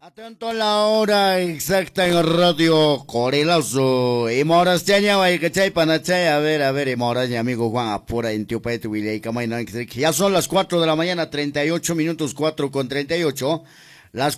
Atento a la hora exacta en Radio Corelazo. Y moras ya va y cachay panachay. A ver, y moras mi amigo Juan apura en Tiopete Wiley Camino. Ya son las 4 de la mañana, 38 minutos, 4:38. Las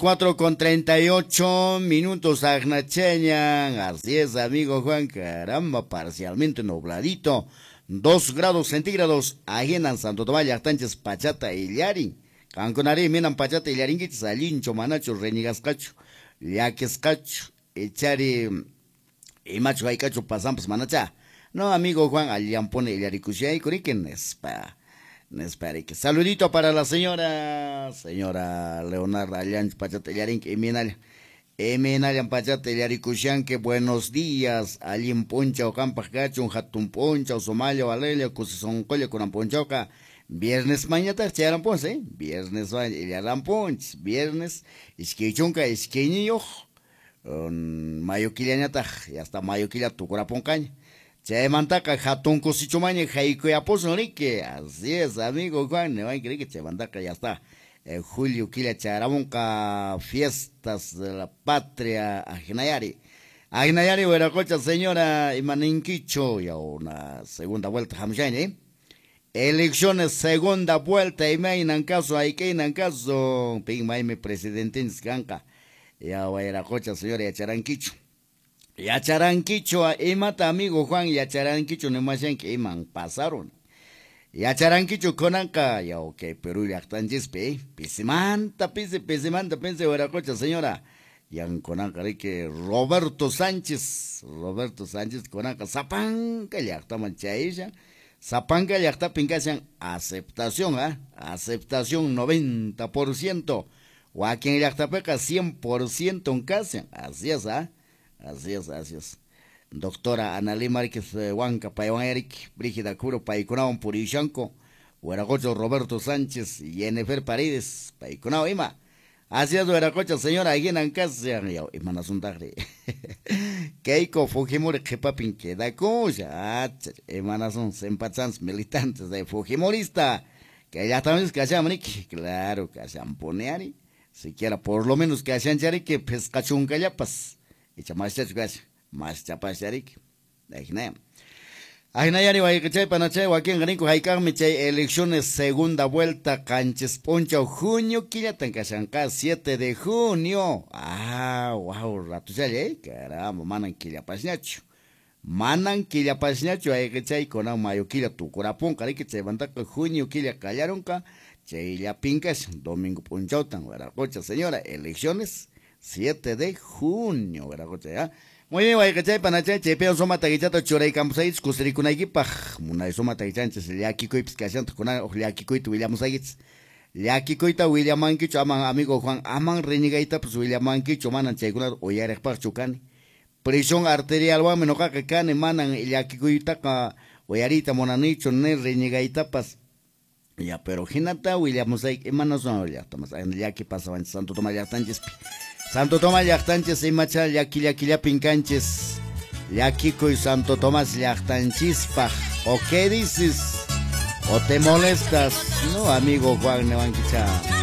4:38 minutos, Agnacheña. Así es, amigo Juan, caramba, parcialmente nubladito. 2 grados centígrados, ahí en Santo Tomás, Yactanches, Pachata y Llari. Canconari, minan Pachata y Llaringuich, Salincho, Manacho, Renigascacho, Liaquescacho, Echari, y Macho, Aycacho, Pasamos, Manacha. No, amigo Juan, Aliampone y Llaricuchia y Curiquen, Nespa. Saludito para la señora Leonarda Allianz Pachata Yarin, Eminalian Pachata Yaricushan, que buenos días, Alien Poncha o Campas Gacho, un Hatun Poncha o Somalia o Alelia, Cusison Colle con Ponchoca, viernes mañana, Charan Ponce, viernes Yaran Ponch, viernes, Isquichunca, Isquiño, Mayo Kilianata, y hasta Mayo Kilia Tucura Poncaña. Che mantaca jatón cosichumaña jaico y aposorique. Así es, amigo Juan, me va a creer que che mantaca ya está. Julio Quila Charamonca, fiestas de la patria, Ajinayari. Ajinayari, Hueracocha, señora Imaninquicho, ya una segunda vuelta, Hamshani. Elecciones, segunda vuelta, y me en caso, hay que en caso, Pingmaime, presidente en Scanca. Ya Hueracocha, señora Yacharanquicho. Yacharanquicho, mata amigo Juan, Yacharanquicho, no más que iman pasaron. Yacharanquicho conanca, ya ok, Perú ya están jespe, pesimanta, pense, Hueracocha, señora. Yan conanca, que Roberto Sánchez, conanca, Zapanca, ya está manchailla, Zapanca, ya está pincasan, aceptación, aceptación 90%, o a quien ya está peca 100% en casa, así es, Así es. Doctora Analí Márquez Huanca, Payón Eric, Brígida Curo, Paiconao Purishanco, Hueracocho Roberto Sánchez y Jennifer Paredes, Paiconao Ima. Así es, Hueracocho, señora, aquí en casa, y Manasuntagre. Keiko Fujimori, Jepapin, que da cosa, Manazón, Sempachans, militantes de Fujimorista, que ya también es que hayan, claro, que hayan poneari, siquiera por lo menos que hayan yari, que pescachunca ya pas. Echa más chapas yarik. Ajinayari va a cachay panachay Joaquín Garinco Jaicarme chay elecciones segunda vuelta canches poncha junio quillatan cashanca 7 de junio. Wow, rato ya, caramba, manan quillapasñacho. Manan quillapasñacho hay cachay con un mayo quilla tu corapón, cari que se levanta que junio quilla callaronca, chay ya pincas, domingo ponchautan, Hueracocha, señora, elecciones 7 de junio, ¿verdad? Muy bien, voy a cachar panachay, chepeo soma tagichato choray campusaiz, kusrikunayipaj, munay soma tagichanches, liakikoy piscachant, kuna, liakikoy tu William Sagiz, liakikoy ta William Mankicho, aman amigo Juan, aman renigaita, pues William Mankicho, manan chaykunat, oyarejpaj chukani, presión arterial, wa menoka kane, manan, liakikoy ta, oyarita monanicho, ne renigaita, pas, ya, pero jinata, William Sagiz, emanos no, ya, tomas, ya que pasaba en Santo Tomás, ya están Santo Tomás Yactanches y Machal Yaquilla Pincanches Yaquico y Santo Tomás Yactanchispa. ¿O qué dices? ¿O te molestas? No, amigo Juan Nevanquicha.